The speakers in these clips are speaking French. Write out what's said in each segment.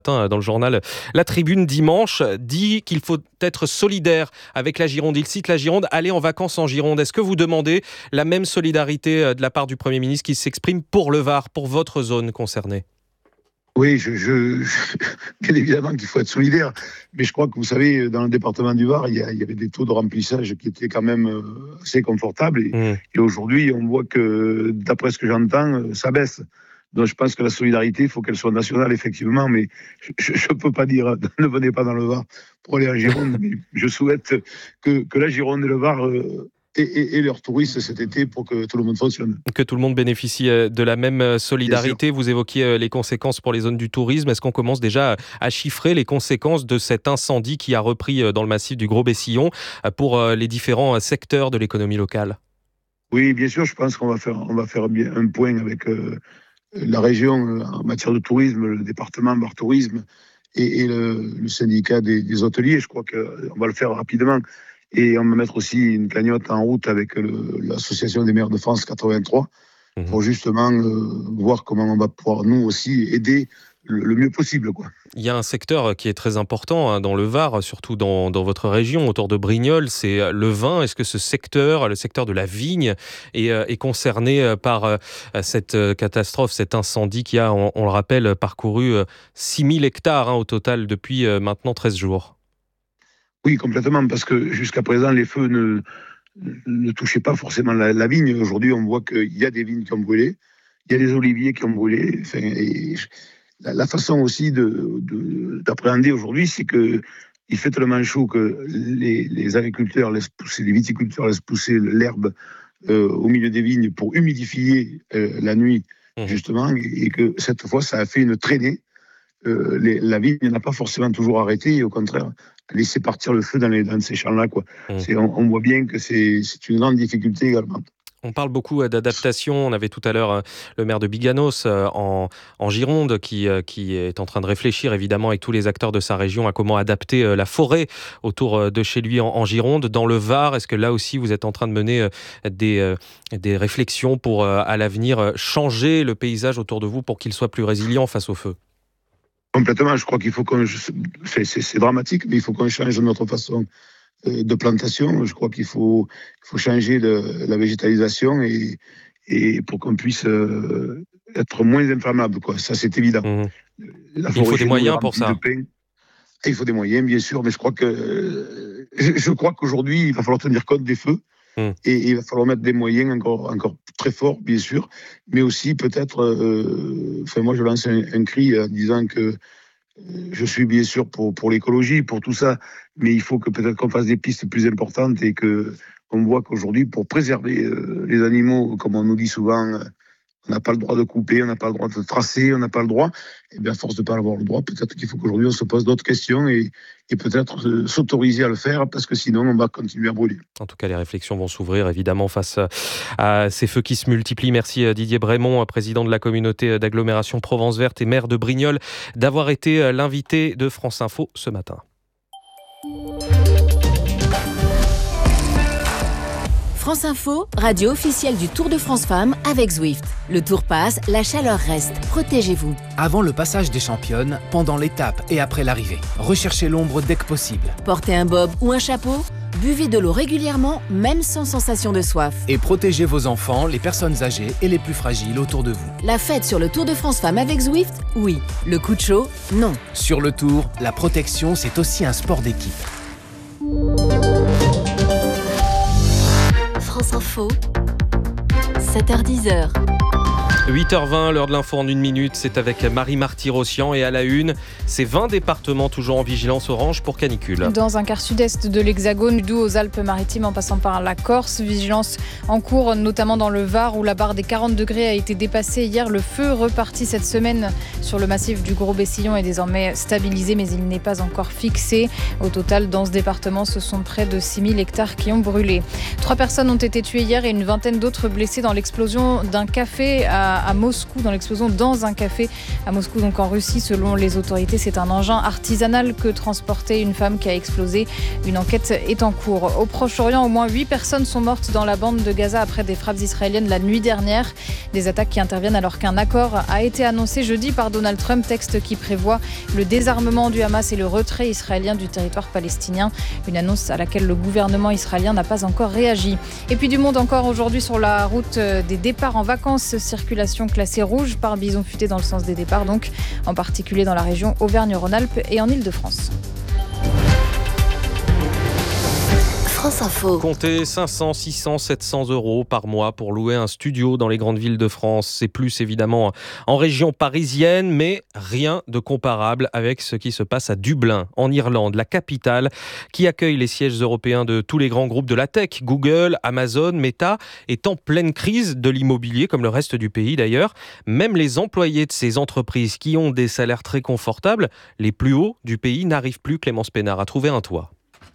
Dans le journal La Tribune dimanche, dit qu'il faut être solidaire avec la Gironde. Il cite la Gironde, aller en vacances en Gironde. Est-ce que vous demandez la même solidarité de la part du Premier ministre qui s'exprime pour le Var, pour votre zone concernée ? Oui, bien évidemment qu'il faut être solidaire, mais je crois que vous savez, dans le département du Var, il y avait des taux de remplissage qui étaient quand même assez confortables, et aujourd'hui, on voit que, d'après ce que j'entends, ça baisse. Donc je pense que la solidarité, il faut qu'elle soit nationale, effectivement, mais je ne peux pas dire ne venez pas dans le Var pour aller en Gironde, mais je souhaite que la Gironde et le Var et leurs touristes cet été pour que tout le monde fonctionne. Que tout le monde bénéficie de la même solidarité. Vous évoquiez les conséquences pour les zones du tourisme. Est-ce qu'on commence déjà à chiffrer les conséquences de cet incendie qui a repris dans le massif du Gros-Bessillon pour les différents secteurs de l'économie locale ? Oui, bien sûr, je pense qu'on va faire bien un point avec la région en matière de tourisme, le département Var Tourisme et le syndicat des hôteliers. Je crois qu'on va le faire rapidement. Et on va mettre aussi une cagnotte en route avec l'Association des maires de France 83 pour justement voir comment on va pouvoir nous aussi aider le mieux possible, quoi. Il y a un secteur qui est très important dans le Var, surtout dans votre région, autour de Brignoles, c'est le vin. Est-ce que ce secteur, le secteur de la vigne, est concerné par cette catastrophe, cet incendie qui a, on le rappelle, parcouru 6000 hectares au total depuis maintenant 13 jours ? Oui, complètement, parce que jusqu'à présent, les feux ne touchaient pas forcément la vigne. Aujourd'hui, on voit qu'il y a des vignes qui ont brûlé, il y a des oliviers qui ont brûlé. Enfin, et la façon aussi d'appréhender aujourd'hui, c'est qu'il fait tellement chaud que les agriculteurs laissent pousser, les viticulteurs laissent pousser l'herbe au milieu des vignes pour humidifier la nuit, justement, et que cette fois, ça a fait une traînée. La vigne n'a pas forcément toujours arrêté, et au contraire, laisser partir le feu dans ces champs-là, quoi. On voit bien que c'est une grande difficulté également. On parle beaucoup d'adaptation. On avait tout à l'heure le maire de Biganos en Gironde qui est en train de réfléchir évidemment avec tous les acteurs de sa région à comment adapter la forêt autour de chez lui en Gironde. Dans le Var, est-ce que là aussi vous êtes en train de mener des réflexions pour à l'avenir changer le paysage autour de vous pour qu'il soit plus résilient face au feu ? Complètement, je crois qu'il faut c'est dramatique, mais il faut qu'on change notre façon de plantation. Je crois qu'il faut changer la végétalisation et pour qu'on puisse être moins inflammable, quoi. Ça, c'est évident. Il faut des moyens pour ça. Il faut des moyens, bien sûr, mais je crois qu'aujourd'hui, il va falloir tenir compte des feux. Et il va falloir mettre des moyens encore très forts, bien sûr, mais aussi peut-être, moi je lance un cri en disant que je suis bien sûr pour l'écologie, pour tout ça, mais il faut que peut-être qu'on fasse des pistes plus importantes et qu'on voit qu'aujourd'hui, pour préserver les animaux, comme on nous dit souvent, on n'a pas le droit de couper, on n'a pas le droit de tracer, on n'a pas le droit. Et bien, à force de ne pas avoir le droit, peut-être qu'il faut qu'aujourd'hui on se pose d'autres questions et peut-être s'autoriser à le faire, parce que sinon on va continuer à brûler. En tout cas, les réflexions vont s'ouvrir évidemment face à ces feux qui se multiplient. Merci Didier Brémond, président de la communauté d'agglomération Provence Verte et maire de Brignoles, d'avoir été l'invité de France Info ce matin. France Info, radio officielle du Tour de France Femmes avec Zwift. Le Tour passe, la chaleur reste. Protégez-vous. Avant le passage des championnes, pendant l'étape et après l'arrivée, recherchez l'ombre dès que possible. Portez un bob ou un chapeau. Buvez de l'eau régulièrement, même sans sensation de soif. Et protégez vos enfants, les personnes âgées et les plus fragiles autour de vous. La fête sur le Tour de France Femmes avec Zwift, oui. Le coup de chaud, non. Sur le Tour, la protection, c'est aussi un sport d'équipe. France Info, 7h-10h. 8h20, l'heure de l'info en 1 minute, c'est avec Marie Marty-Rossian et à la une, c'est 20 départements toujours en vigilance orange pour canicule. Dans un quart sud-est de l'Hexagone, du Doubs aux Alpes-Maritimes en passant par la Corse, vigilance en cours notamment dans le Var où la barre des 40 degrés a été dépassée hier. Le feu reparti cette semaine sur le massif du Gros-Bessillon est désormais stabilisé mais il n'est pas encore fixé. Au total, dans ce département, ce sont près de 6000 hectares qui ont brûlé. 3 personnes ont été tuées hier et une vingtaine d'autres blessées dans l'explosion d'un café à à Moscou, dans l'explosion dans un café à Moscou, donc en Russie. Selon les autorités, c'est un engin artisanal que transportait une femme qui a explosé. Une enquête est en cours. Au Proche-Orient, au moins 8 personnes sont mortes dans la bande de Gaza après des frappes israéliennes la nuit dernière. Des attaques qui interviennent alors qu'un accord a été annoncé jeudi par Donald Trump, texte qui prévoit le désarmement du Hamas et le retrait israélien du territoire palestinien. Une annonce à laquelle le gouvernement israélien n'a pas encore réagi. Et puis du monde encore aujourd'hui sur la route des départs en vacances. Circulation classée rouge par bison futé dans le sens des départs, donc en particulier dans la région Auvergne-Rhône-Alpes et en Île-de-France. France Info. Comptez 500, 600, 700 € par mois pour louer un studio dans les grandes villes de France. C'est plus évidemment en région parisienne, mais rien de comparable avec ce qui se passe à Dublin, en Irlande, la capitale qui accueille les sièges européens de tous les grands groupes de la tech. Google, Amazon, Meta est en pleine crise de l'immobilier, comme le reste du pays d'ailleurs. Même les employés de ces entreprises qui ont des salaires très confortables, les plus hauts du pays, n'arrivent plus, Clémence Pénard, à trouver un toit.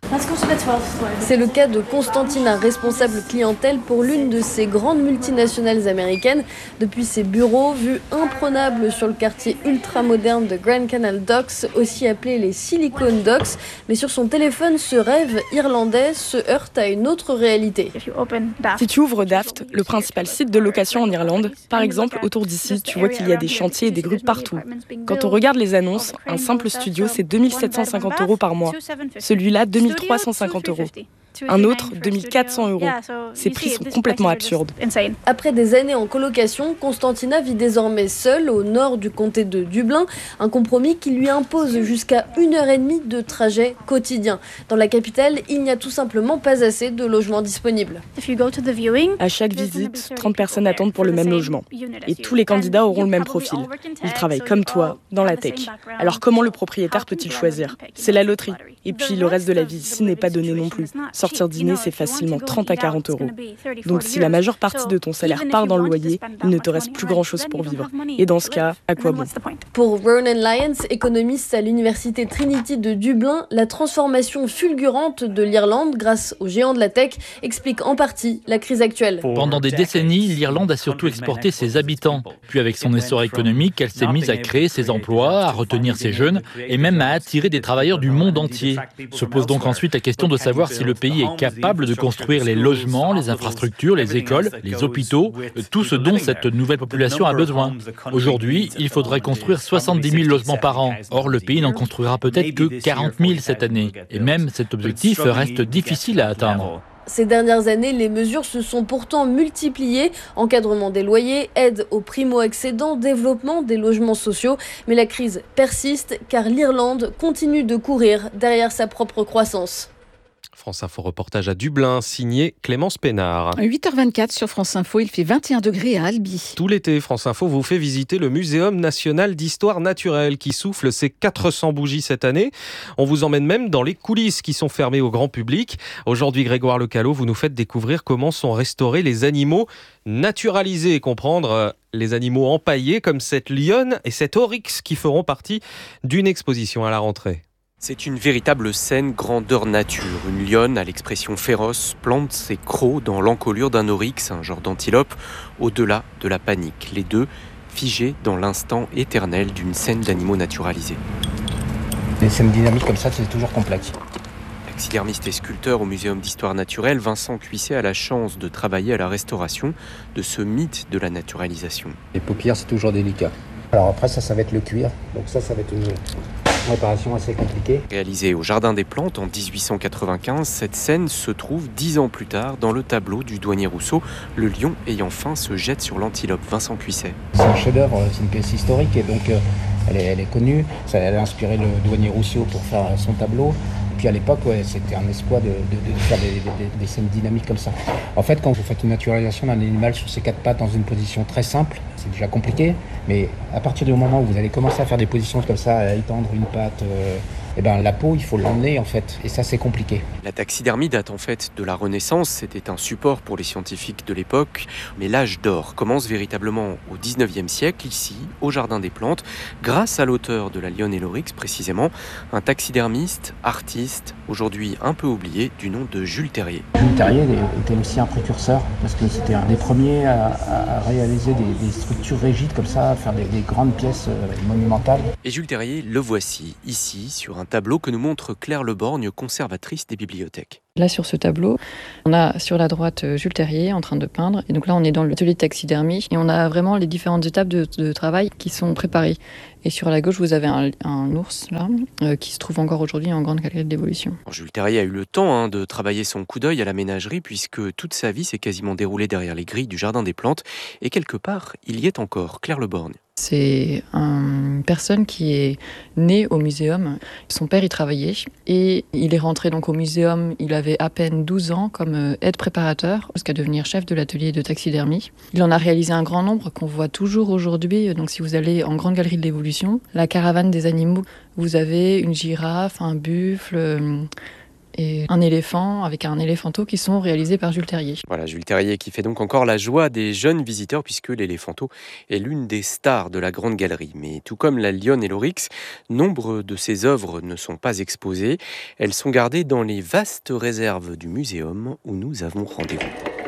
C'est le cas de Constantina, responsable clientèle pour l'une de ces grandes multinationales américaines. Depuis ses bureaux, vue imprenable sur le quartier ultra-moderne de Grand Canal Docks, aussi appelé les Silicon Docks. Mais sur son téléphone, ce rêve irlandais se heurte à une autre réalité. Si tu ouvres Daft, le principal site de location en Irlande, par exemple, autour d'ici, tu vois qu'il y a des chantiers et des grues partout. Quand on regarde les annonces, un simple studio, c'est 2 750 € par mois. Celui-là, 2 350 €. Un autre, 2 400 €. Ces prix sont complètement absurdes. Après des années en colocation, Constantina vit désormais seule au nord du comté de Dublin. Un compromis qui lui impose jusqu'à 1h30 de trajet quotidien. Dans la capitale, il n'y a tout simplement pas assez de logements disponibles. À chaque visite, 30 personnes attendent pour le même logement. Et tous les candidats auront le même profil. Ils travaillent comme toi, dans la tech. Alors comment le propriétaire peut-il choisir ? C'est la loterie. Et puis le reste de la vie ici n'est pas donné non plus. Sortir dîner, c'est facilement 30 à 40 €. Donc si la majeure partie de ton salaire part dans le loyer, il ne te reste plus grand-chose pour vivre. Et dans ce cas, à quoi bon ? Pour Ronan Lyons, économiste à l'université Trinity de Dublin, la transformation fulgurante de l'Irlande grâce aux géants de la tech explique en partie la crise actuelle. Pendant des décennies, l'Irlande a surtout exporté ses habitants. Puis avec son essor économique, elle s'est mise à créer ses emplois, à retenir ses jeunes et même à attirer des travailleurs du monde entier. Se pose donc ensuite la question de savoir si le pays est capable de construire les logements, les infrastructures, les écoles, les hôpitaux, tout ce dont cette nouvelle population a besoin. Aujourd'hui, il faudrait construire 70 000 logements par an. Or, le pays n'en construira peut-être que 40 000 cette année. Et même cet objectif reste difficile à atteindre. Ces dernières années, les mesures se sont pourtant multipliées. Encadrement des loyers, aide aux primo-accédants, développement des logements sociaux. Mais la crise persiste car l'Irlande continue de courir derrière sa propre croissance. France Info reportage à Dublin, signé Clémence Pénard. 8h24 sur France Info, il fait 21 degrés à Albi. Tout l'été, France Info vous fait visiter le Muséum national d'histoire naturelle qui souffle ses 400 bougies cette année. On vous emmène même dans les coulisses qui sont fermées au grand public. Aujourd'hui, Grégoire Lecallot, vous nous faites découvrir comment sont restaurés les animaux naturalisés et comprendre les animaux empaillés comme cette lionne et cet oryx qui feront partie d'une exposition à la rentrée. C'est une véritable scène grandeur nature. Une lionne à l'expression féroce plante ses crocs dans l'encolure d'un oryx, un genre d'antilope, au-delà de la panique. Les deux figés dans l'instant éternel d'une scène d'animaux naturalisés. Les scènes dynamiques comme ça, c'est toujours complexe. Taxidermiste et sculpteur au Muséum d'histoire naturelle, Vincent Cuisset a la chance de travailler à la restauration de ce mythe de la naturalisation. Les paupières, c'est toujours délicat. Alors après, ça va être le cuir. Donc ça va être une réparation assez compliquée. Réalisée au Jardin des Plantes en 1895, cette scène se trouve 10 ans plus tard dans le tableau du douanier Rousseau. Le lion ayant faim se jette sur l'antilope. Vincent Cuisset. C'est un chef-d'œuvre, c'est une pièce historique et donc elle est connue. Elle a inspiré le douanier Rousseau pour faire son tableau. Puis à l'époque, c'était un exploit de faire des scènes dynamiques comme ça. En fait, quand vous faites une naturalisation d'un animal sur ses 4 pattes dans une position très simple, c'est déjà compliqué. Mais à partir du moment où vous allez commencer à faire des positions comme ça, à étendre une patte, la peau, il faut l'emmener en fait. Et ça, c'est compliqué. La taxidermie date en fait de la Renaissance. C'était un support pour les scientifiques de l'époque. Mais l'âge d'or commence véritablement au 19e siècle, ici, au Jardin des Plantes, grâce à l'auteur de la Lionne et l'Oryx, précisément, un taxidermiste, artiste, aujourd'hui un peu oublié, du nom de Jules Terrier. Jules Terrier était aussi un précurseur, parce que c'était un des premiers à réaliser des structures rigides comme ça, à faire des grandes pièces monumentales. Et Jules Terrier, le voici, ici, sur un tableau que nous montre Claire Leborgne, conservatrice des bibliothèques. Là, sur ce tableau, on a sur la droite Jules Terrier en train de peindre. Et donc là, on est dans l'atelier de taxidermie. Et on a vraiment les différentes étapes de travail qui sont préparées. Et sur la gauche, vous avez un ours, là, qui se trouve encore aujourd'hui en grande galerie de l'évolution. Jules Terrier a eu le temps de travailler son coup d'œil à la ménagerie, puisque toute sa vie s'est quasiment déroulée derrière les grilles du Jardin des Plantes. Et quelque part, il y est encore. Claire Leborgne. C'est une personne qui est née au muséum. Son père y travaillait et il est rentré donc au muséum. Il avait à peine 12 ans comme aide préparateur jusqu'à devenir chef de l'atelier de taxidermie. Il en a réalisé un grand nombre qu'on voit toujours aujourd'hui. Donc si vous allez en grande galerie de l'évolution, la caravane des animaux, vous avez une girafe, un buffle et un éléphant avec un éléphanteau qui sont réalisés par Jules Terrier. Voilà, Jules Terrier qui fait donc encore la joie des jeunes visiteurs puisque l'éléphanteau est l'une des stars de la grande galerie. Mais tout comme la Lionne et l'Oryx, nombre de ses œuvres ne sont pas exposées. Elles sont gardées dans les vastes réserves du muséum où nous avons rendez-vous.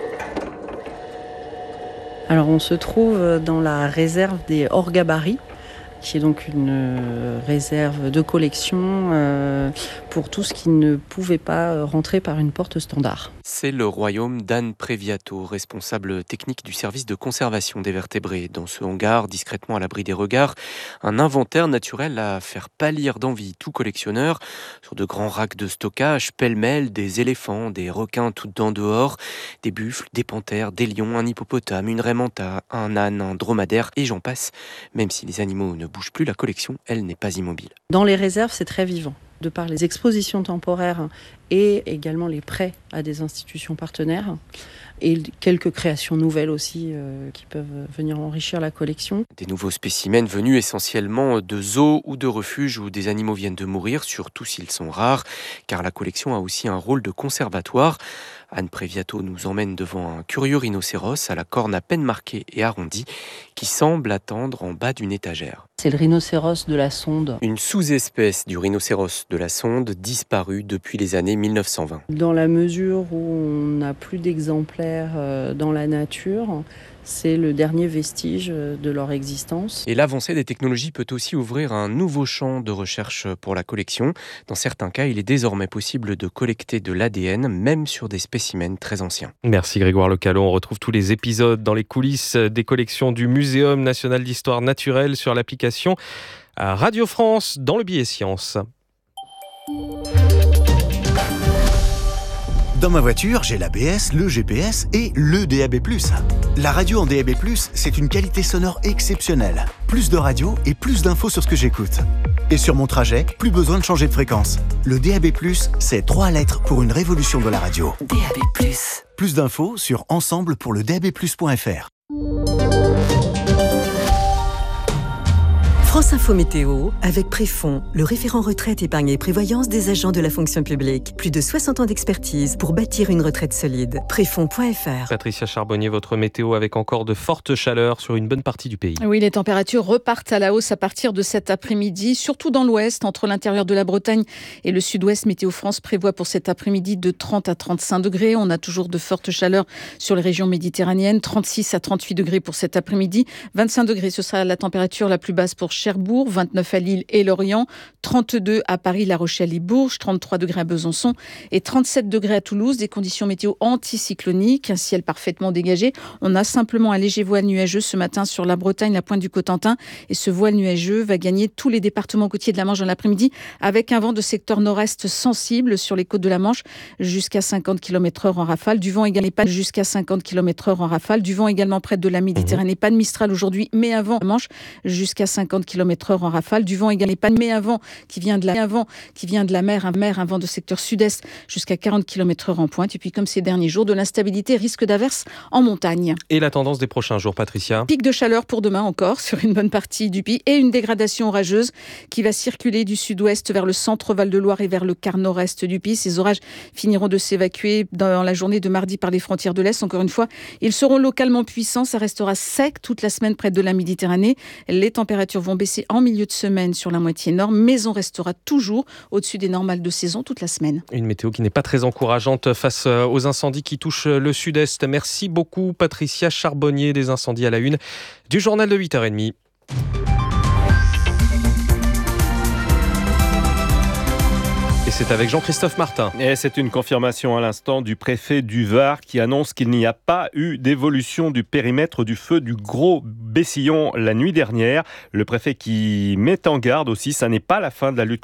Alors on se trouve dans la réserve des hors gabarits, qui est donc une réserve de collection pour tout ce qui ne pouvait pas rentrer par une porte standard. C'est le royaume d'Anne Préviato, responsable technique du service de conservation des vertébrés. Dans ce hangar, discrètement à l'abri des regards, un inventaire naturel à faire pâlir d'envie tout collectionneur. Sur de grands racks de stockage, pêle-mêle, des éléphants, des requins toutes dents dehors, des buffles, des panthères, des lions, un hippopotame, une raimanta, un âne, un dromadaire et j'en passe. Même si les animaux ne bougent plus, la collection, elle, n'est pas immobile. Dans les réserves, c'est très vivant. De par les expositions temporaires et également les prêts à des institutions partenaires et quelques créations nouvelles aussi qui peuvent venir enrichir la collection. Des nouveaux spécimens venus essentiellement de zoos ou de refuges où des animaux viennent de mourir, surtout s'ils sont rares, car la collection a aussi un rôle de conservatoire. Anne Préviato nous emmène devant un curieux rhinocéros à la corne à peine marquée et arrondie qui semble attendre en bas d'une étagère. C'est le rhinocéros de la Sonde. Une sous-espèce du rhinocéros de la Sonde disparue depuis les années 1920. Dans la mesure où on n'a plus d'exemplaires dans la nature, c'est le dernier vestige de leur existence. Et l'avancée des technologies peut aussi ouvrir un nouveau champ de recherche pour la collection. Dans certains cas, il est désormais possible de collecter de l'ADN, même sur des spécimens très anciens. Merci Grégoire Lecallon. On retrouve tous les épisodes dans les coulisses des collections du Muséum national d'histoire naturelle sur l'application Radio France dans le billet science. Dans ma voiture, j'ai l'ABS, le GPS et le DAB+. La radio en DAB+, c'est une qualité sonore exceptionnelle. Plus de radio et plus d'infos sur ce que j'écoute. Et sur mon trajet, plus besoin de changer de fréquence. Le DAB+, c'est 3 lettres pour une révolution de la radio. DAB+. Plus d'infos sur ensemble-pour-le-DAB+.fr. France Info Météo, avec Préfond, le référent retraite, épargne et prévoyance des agents de la fonction publique. Plus de 60 ans d'expertise pour bâtir une retraite solide. Préfond.fr. Patricia Charbonnier, votre météo avec encore de fortes chaleurs sur une bonne partie du pays. Oui, les températures repartent à la hausse à partir de cet après-midi, surtout dans l'ouest, entre l'intérieur de la Bretagne et le sud-ouest. Météo France prévoit pour cet après-midi de 30 à 35 degrés. On a toujours de fortes chaleurs sur les régions méditerranéennes. 36 à 38 degrés pour cet après-midi. 25 degrés, ce sera la température la plus basse pour Cherbourg, 29 à Lille et Lorient, 32 à Paris, La Rochelle et Bourges, 33 degrés à Besançon et 37 degrés à Toulouse. Des conditions météo anticycloniques, un ciel parfaitement dégagé. On a simplement un léger voile nuageux ce matin sur la Bretagne, la pointe du Cotentin. Et ce voile nuageux va gagner tous les départements côtiers de la Manche dans l'après-midi avec un vent de secteur nord-est sensible sur les côtes de la Manche jusqu'à 50 km/h en rafale. Du vent également pas jusqu'à 50 km/h en rafale. Du vent également près de la Méditerranée. Pas de Mistral aujourd'hui, mais un vent Manche jusqu'à 50 km/h km/h en rafale. Du vent également, mais un vent qui vient de la mer, un vent de secteur sud-est jusqu'à 40 km/h en pointe. Et puis comme ces derniers jours, de l'instabilité, risque d'averse en montagne. Et la tendance des prochains jours, Patricia? Pic de chaleur pour demain encore sur une bonne partie du pays et une dégradation orageuse qui va circuler du sud-ouest vers le centre Val-de-Loire et vers le quart nord-est du pays. Ces orages finiront de s'évacuer dans la journée de mardi par les frontières de l'Est. Encore une fois, ils seront localement puissants. Ça restera sec toute la semaine près de la Méditerranée. Les températures vont baisser en milieu de semaine sur la moitié nord, mais on restera toujours au-dessus des normales de saison toute la semaine. Une météo qui n'est pas très encourageante face aux incendies qui touchent le sud-est. Merci beaucoup Patricia Charbonnier, des incendies à la une du journal de 8h30. Et c'est avec Jean-Christophe Martin. Et c'est une confirmation à l'instant du préfet du Var qui annonce qu'il n'y a pas eu d'évolution du périmètre du feu du Gros Bessillon la nuit dernière. Le préfet qui met en garde aussi, ça n'est pas la fin de la lutte